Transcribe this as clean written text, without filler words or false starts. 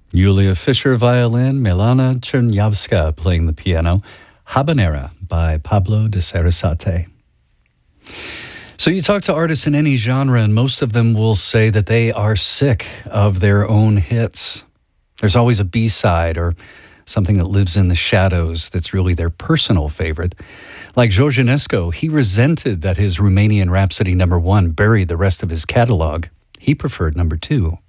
Yulia Fischer violin, Milana Chernyavska playing the piano, Habanera by Pablo de Sarasate. So you talk to artists in any genre, and most of them will say that they are sick of their own hits. There's always a B-side or something that lives in the shadows that's really their personal favorite. Like George Enescu, he resented that his Romanian Rhapsody #1 buried the rest of his catalog. He preferred #2.